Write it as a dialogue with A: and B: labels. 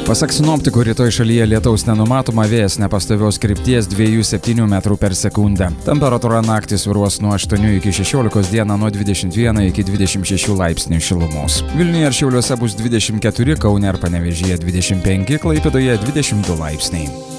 A: Pasak sinoptikų, rytoj šalyje lietaus nenumatoma, vėjas nepastovios krypties 2,7 metrų per sekundę. Temperatūra naktį svyruos nuo 8 iki 16, dieną nuo 21 iki 26 laipsnių šilumos. Vilniuje ir Šiauliuose bus 24, Kaune ir Panevėžyje 25, Klaipėdoje 22 laipsniai.